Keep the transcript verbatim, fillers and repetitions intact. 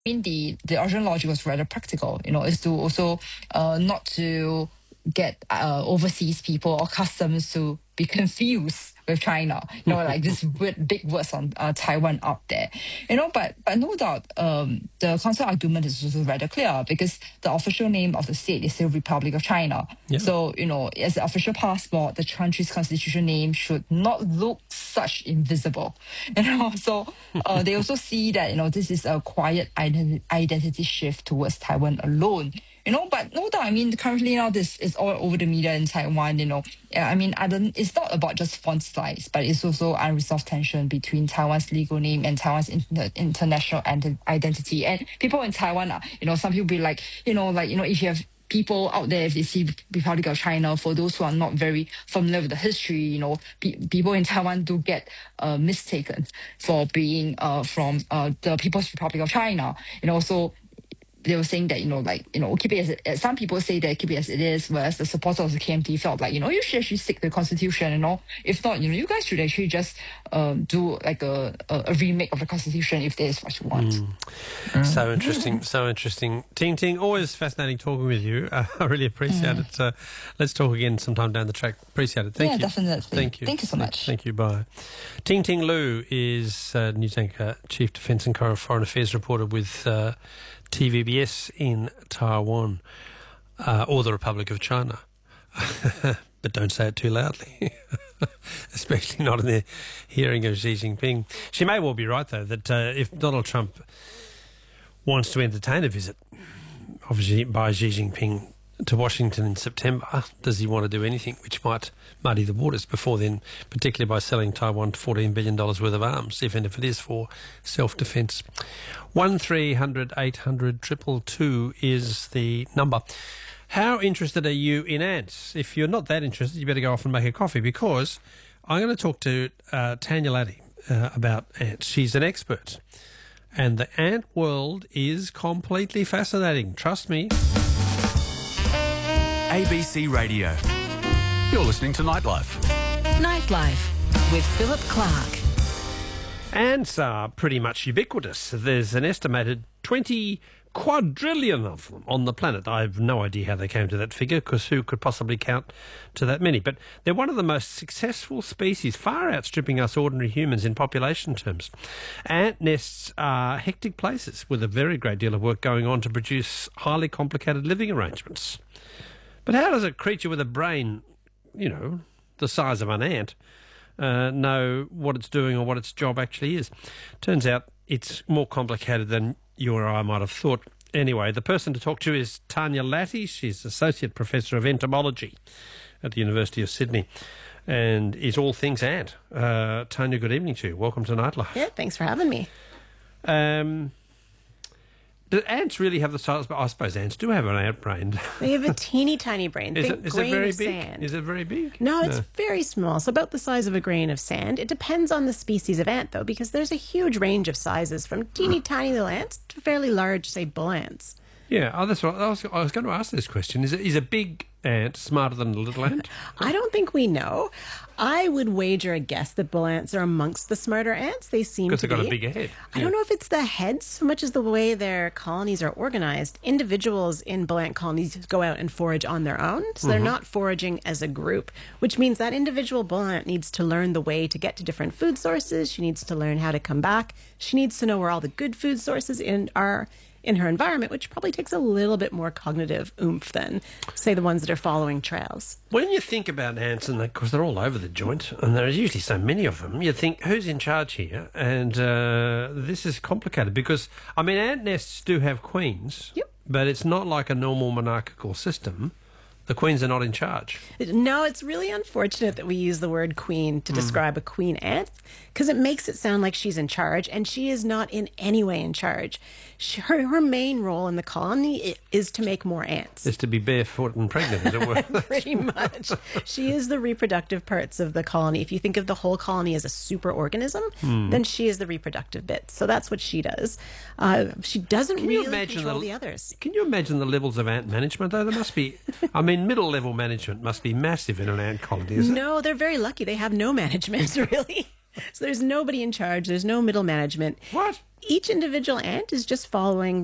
mean, the, the original logic was rather practical, you know, is to also uh, not to get uh, overseas people or customs to be confused with China, you know, like this weird big words on uh, Taiwan out there, you know, but but no doubt um, the concept argument is also rather clear because the official name of the state is still Republic of China. Yeah. So, you know, as the official passport, the country's constitutional name should not look such invisible, you know. So uh, they also see that, you know, this is a quiet ident- identity shift towards Taiwan alone. You know, but no doubt, I mean, currently now this is all over the media in Taiwan, you know. Yeah, I mean, I don't, it's not about just font size, but it's also unresolved tension between Taiwan's legal name and Taiwan's inter- international ent- identity. And people in Taiwan are, you know, some people be like, you know, like, you know, if you have people out there, if they see Republic of China, for those who are not very familiar with the history, you know, pe- people in Taiwan do get uh, mistaken for being uh, from uh, the People's Republic of China. You know, so they were saying that, you know, like, you know, keep it as it, uh, some people say that keep it as it is, whereas the supporters of the K M T felt like, you know, you should actually stick to the constitution, you know. If not, you know, you guys should actually just um, do like a, a, a remake of the constitution if that is what you want. Mm. Mm. So interesting, so interesting. Ting Ting, always fascinating talking with you. Uh, I really appreciate mm. it. Uh, let's talk again sometime down the track. Appreciate it. Thank yeah, you. definitely. Thank you. Thank you so much. Thank you. Bye. Ting Ting Lu is uh, news anchor, chief defence and foreign affairs reporter with Uh, T V B S in Taiwan, uh, or the Republic of China. But don't say it too loudly, especially not in the hearing of Xi Jinping. She may well be right, though, that uh, if Donald Trump wants to entertain a visit, obviously by Xi Jinping to Washington in September, does he want to do anything which might muddy the waters before then, particularly by selling Taiwan fourteen billion dollars worth of arms, even if it is for self-defence? one three hundred eight hundred two two two is the number. How interested are you in ants? If you're not that interested, you better go off and make a coffee, because I'm going to talk to uh, Tanya Latty uh, about ants. She's an expert, and the ant world is completely fascinating. Trust me. A B C Radio. You're listening to Nightlife. Nightlife with Philip Clark. Ants are pretty much ubiquitous. There's an estimated twenty quadrillion of them on the planet. I have no idea how they came to that figure, because who could possibly count to that many? But they're one of the most successful species, far outstripping us ordinary humans in population terms. Ant nests are hectic places with a very great deal of work going on to produce highly complicated living arrangements. But how does a creature with a brain, you know, the size of an ant, uh, know what it's doing or what its job actually is? Turns out it's more complicated than you or I might have thought. Anyway, the person to talk to is Tanya Latty. She's Associate Professor of Entomology at the University of Sydney and is all things ant. Uh, Tanya, good evening to you. Welcome to Nightlife. Yeah, thanks for having me. Um... Do ants really have the size? But I suppose ants do have an ant brain. They have a teeny tiny brain. Is, Think it, is grain it very of big? Sand. Is it very big? No, it's no. very small. It's about the size of a grain of sand. It depends on the species of ant, though, because there's a huge range of sizes, from teeny tiny little ants to fairly large, say, bull ants. Yeah, oh, that's right. I was, I was going to ask this question. Is, it, is a big ant smarter than a little ant? I don't think we know. I would wager a guess that bull ants are amongst the smarter ants. They seem to be. Because they've got a bigger head. I yeah. don't know if it's the heads so much as the way their colonies are organized. Individuals in bull ant colonies go out and forage on their own, so they're mm-hmm. not foraging as a group, which means that individual bull ant needs to learn the way to get to different food sources. She needs to learn how to come back. She needs to know where all the good food sources in are in her environment, which probably takes a little bit more cognitive oomph than, say, the ones that are following trails. When you think about ants, and because they're all over the joint, and there are usually so many of them, you think, who's in charge here? And uh, this is complicated because, I mean, ant nests do have queens, yep. but it's not like a normal monarchical system. The queens are not in charge. No, it's really unfortunate that we use the word queen to describe mm. a queen ant, because it makes it sound like she's in charge, and she is not in any way in charge. She, her, her main role in the colony is to make more ants. Is to be barefoot and pregnant, as it were. Pretty much. She is the reproductive parts of the colony. If you think of the whole colony as a superorganism, mm. then she is the reproductive bit. So that's what she does. Uh, she doesn't can really control the, the others. Can you imagine the levels of ant management, though? There must be, I mean, middle-level management must be massive in an ant colony, isn't no, it? they're very lucky. They have no management, really. So there's nobody in charge. There's no middle management. What? Each individual ant is just following